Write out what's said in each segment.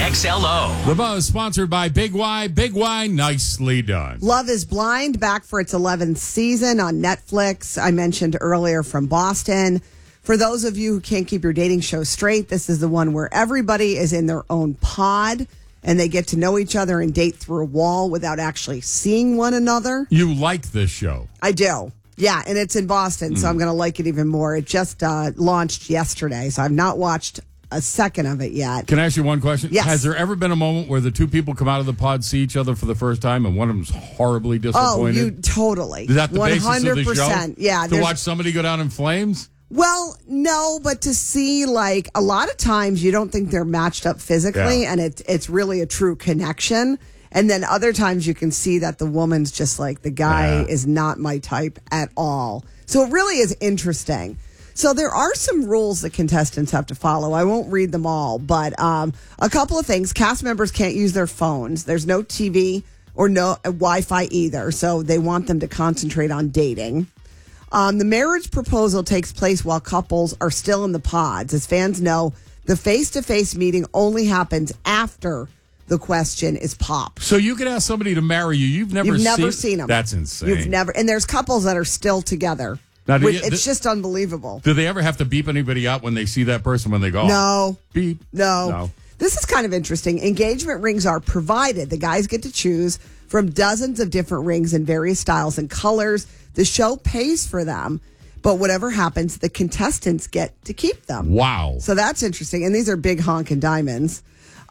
KXLO. The Buzz sponsored by Big Y. Big Y, nicely done. Love is Blind, back for its 11th season on Netflix. I mentioned earlier from Boston. For those of you who can't keep your dating show straight, this is the one where everybody is in their own pod and they get to know each other and date through a wall without actually seeing one another. You like this show. I do. Yeah, and it's in Boston, so I'm going to like it even more. It just launched yesterday, so I've not watched a second of it yet. Can I ask you one question? Yes. Has there ever been a moment where the two people come out of the pod, see each other for the first time, and one of them's horribly disappointed? Oh, you totally. Is that the 100%, basis of the show? Yeah. To watch somebody go down in flames? Well, no, but to see, like, a lot of times you don't think they're matched up physically, and it's really a true connection. And then other times you can see that the woman's just like, the guy is not my type at all. So it really is interesting. So there are some rules that contestants have to follow. I won't read them all, but a couple of things. Cast members can't use their phones. There's no TV or no Wi-Fi either, so they want them to concentrate on dating. The marriage proposal takes place while couples are still in the pods. As fans know, the face-to-face meeting only happens after the question is popped. So you could ask somebody to marry you. You've never seen them. That's insane. You've never, and there's couples that are still together. Now, It's just unbelievable. Do they ever have to beep anybody out when they see that person when they go? No. Beep. No. This is kind of interesting. Engagement rings are provided. The guys get to choose from dozens of different rings in various styles and colors. The show pays for them, but whatever happens, the contestants get to keep them. Wow. So that's interesting. And these are big honkin' diamonds.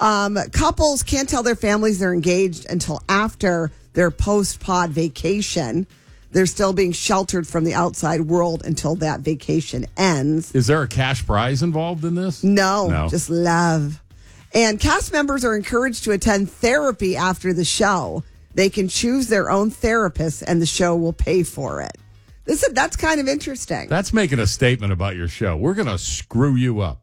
Couples can't tell their families they're engaged until after their post-pod vacation. They're still being sheltered from the outside world until that vacation ends. Is there a cash prize involved in this? No. Just love. And cast members are encouraged to attend therapy after the show. They can choose their own therapist, and the show will pay for it. That's kind of interesting. That's making a statement about your show. We're going to screw you up.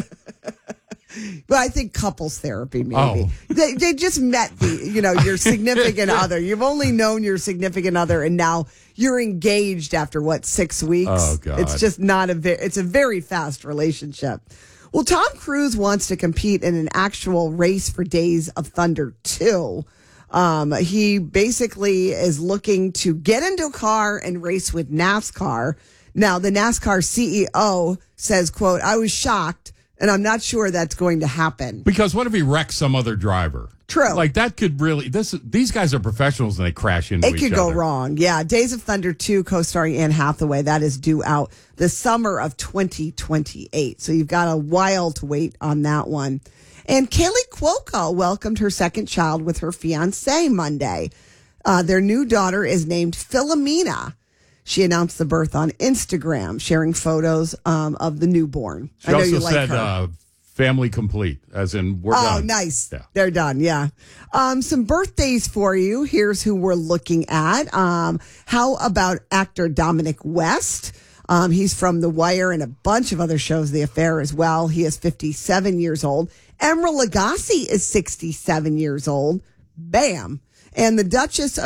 But I think couples therapy, maybe. Oh. They just met your significant other. You've only known your significant other, and now you're engaged after 6 weeks? Oh, God. It's just not it's a very fast relationship. Well, Tom Cruise wants to compete in an actual Race for Days of Thunder 2. He basically is looking to get into a car and race with NASCAR. Now, the NASCAR CEO says, quote, "I was shocked, and I'm not sure that's going to happen." Because what if he wrecks some other driver? True. Like that could really, these guys are professionals and they crash into each other. It could go wrong. Yeah. Days of Thunder 2 co-starring Anne Hathaway. That is due out the summer of 2028. So you've got a while to wait on that one. And Kaylee Cuoco welcomed her second child with her fiancé Monday. Their new daughter is named Philomena. She announced the birth on Instagram, sharing photos of the newborn. She also said family complete, as in we're done. Oh, nice. Yeah. They're done, yeah. Some birthdays for you. Here's who we're looking at. How about actor Dominic West? He's from The Wire and a bunch of other shows, The Affair as well. He is 57 years old. Emeril Lagasse is 67 years old. Bam. And the Duchess of